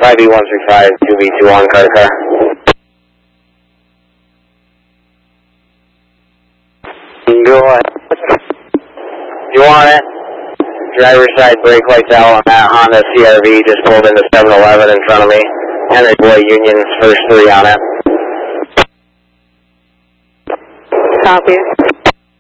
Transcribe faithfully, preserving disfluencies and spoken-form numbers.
five B one three five, two B two one, car to car. Go ahead. You want it? Driver's side brake lights out on that Honda C R V, just pulled into seven eleven in front of me. And there's Boy Union's first three on it. Copy.